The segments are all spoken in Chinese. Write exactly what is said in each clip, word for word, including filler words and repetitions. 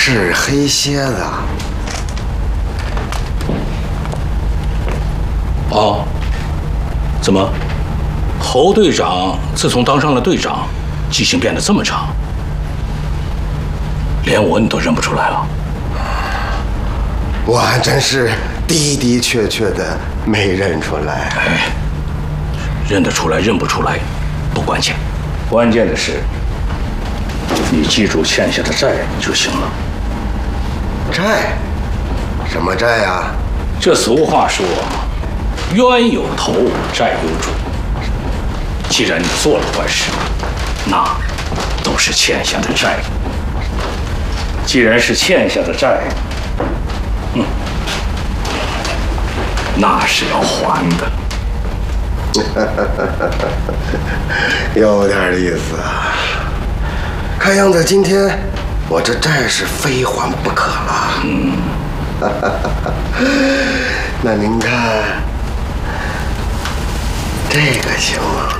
是黑蝎子。 哦，怎么？侯队长自从当上了队长，记性变得这么差，连我你都认不出来了？ 我还真是的的确确的没认出来。 哎，认得出来认不出来不关键，关键的是你记住欠下的债就行了。 债？什么债呀？ 这俗话说，冤有头，债有主。既然你做了坏事，那都是欠下的债。既然是欠下的债，嗯，那是要还的。 有点意思啊。看样子今天我这债是非还不可了。 嗯， 那您看这个行吗？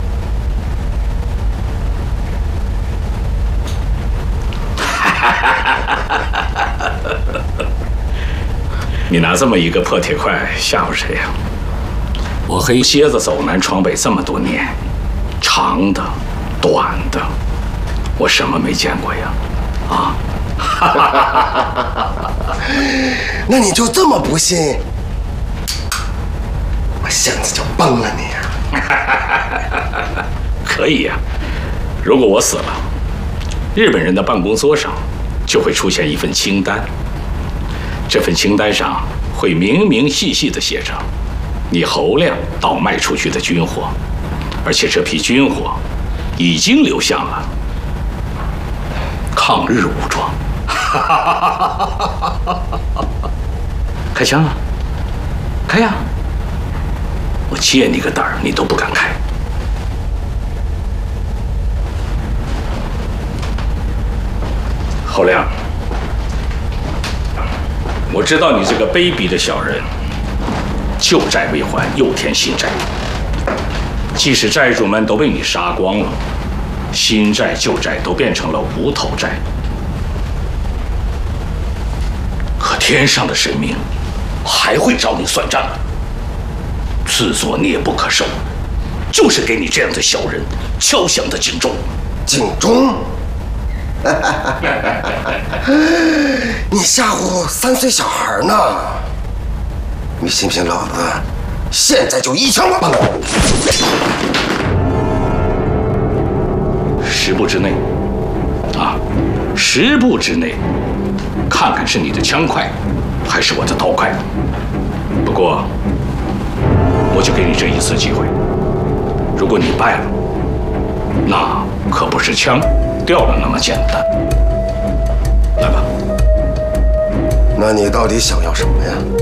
你拿这么一个破铁块吓唬谁呀？我黑蝎子走南闯北这么多年，长的、短的，我什么没见过呀？啊！ 那你就这么不信？我现在就崩了你啊！ 可以呀，如果我死了，日本人的办公桌上就会出现一份清单，这份清单上会明明细细地写着你侯亮倒卖出去的军火，而且这批军火已经流向了抗日武装。开枪啊！开呀！我借你个胆儿，你都不敢开。侯亮，我知道你这个卑鄙的小人，旧债未还，又添新债。即使债主们都被你杀光了，新债旧债都变成了无头债。可天上的神明还会找你算账，自作孽不可赦，就是给你这样的小人敲响的警钟。 警钟？你吓唬三岁小孩呢？你信不信老子现在就一枪崩了？ 十步之内，啊，十步之内，看看是你的枪快，还是我的刀快。不过，我就给你这一次机会，如果你败了，那可不是枪掉了那么简单。来吧。 那你到底想要什么呀？